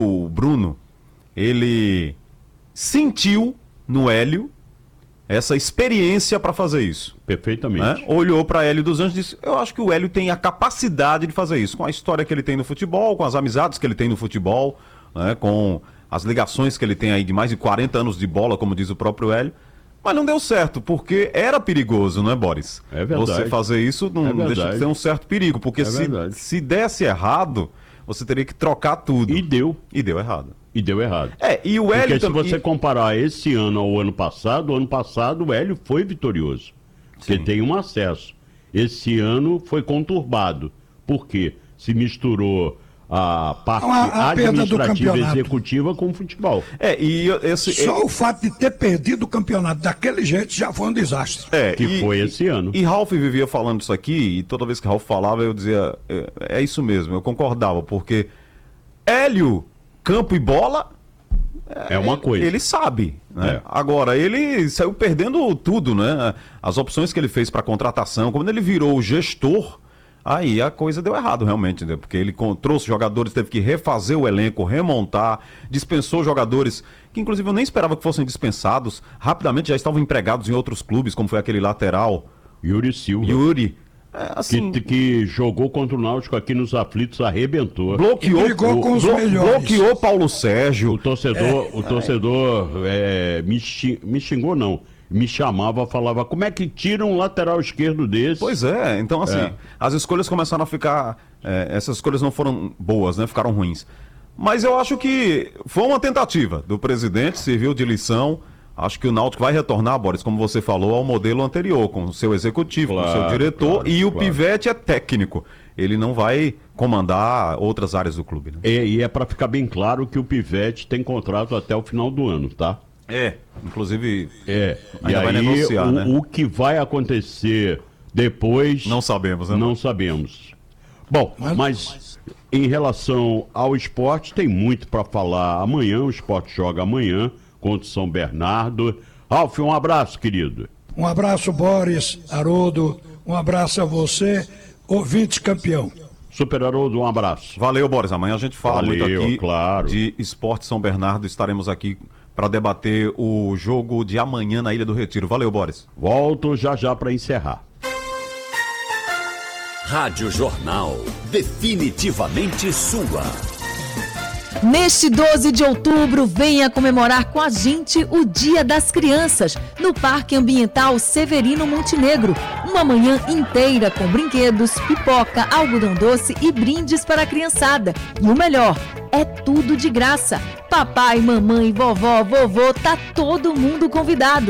o Bruno, ele sentiu no Hélio essa experiência para fazer isso. Perfeitamente. Né? Olhou para Hélio dos Anjos e disse, eu acho que o Hélio tem a capacidade de fazer isso, com a história que ele tem no futebol, com as amizades que ele tem no futebol, né? Com as ligações que ele tem aí de mais de 40 anos de bola, como diz o próprio Hélio. Mas não deu certo, porque era perigoso, não é, Boris? É verdade. Você fazer isso não deixa de ter um certo perigo, porque se desse errado, você teria que trocar tudo. E deu. E deu errado. E deu errado. E o Hélio porque se você comparar esse ano ao ano passado o Hélio foi vitorioso. Porque tem um acesso. Esse ano foi conturbado. Por quê? Se misturou a parte administrativa e executiva com o futebol. Só o fato de ter perdido o campeonato daquele jeito já foi um desastre. Foi esse ano. E Ralf vivia falando isso aqui, e toda vez que Ralf falava, eu dizia, é isso mesmo, eu concordava, porque Hélio, campo e bola, é uma coisa. Ele sabe, né? Agora, ele saiu perdendo tudo, né? As opções que ele fez para contratação, quando ele virou o gestor, aí a coisa deu errado realmente, né? Porque ele trouxe jogadores, teve que refazer o elenco, remontar, dispensou jogadores que inclusive eu nem esperava que fossem dispensados, rapidamente já estavam empregados em outros clubes, como foi aquele lateral Yuri Silva. Que jogou contra o Náutico aqui nos aflitos, arrebentou. Bloqueou Paulo Sérgio. O torcedor me xingou, não. Me chamava, falava, como é que tira um lateral esquerdo desse? Pois é, então assim, as escolhas começaram a ficar, essas escolhas não foram boas, né? Ficaram ruins. Mas eu acho que foi uma tentativa do presidente, serviu de lição. Acho que o Náutico vai retornar, Boris, como você falou, ao modelo anterior, com o seu executivo, com o seu diretor, o Pivete é técnico. Ele não vai comandar outras áreas do clube. Né? E é para ficar bem claro que o Pivete tem contrato até o final do ano, tá? Inclusive, ainda vai negociar, né? O que vai acontecer depois... Não sabemos, né? Não sabemos. Bom, mas em relação ao esporte, tem muito para falar amanhã. O esporte joga amanhã contra o São Bernardo. Ralf, um abraço, querido. Um abraço, Boris, Haroldo. Um abraço a você, ouvinte campeão. Super Haroldo, um abraço. Valeu, Boris. Amanhã a gente fala muito aqui de Esporte São Bernardo. Estaremos aqui para debater o jogo de amanhã na Ilha do Retiro. Valeu, Boris. Volto já para encerrar. Rádio Jornal, definitivamente sua. Neste 12 de outubro, venha comemorar com a gente o Dia das Crianças, no Parque Ambiental Severino Montenegro. Uma manhã inteira com brinquedos, pipoca, algodão doce e brindes para a criançada. E o melhor, é tudo de graça. Papai, mamãe, vovó, vovô, tá todo mundo convidado.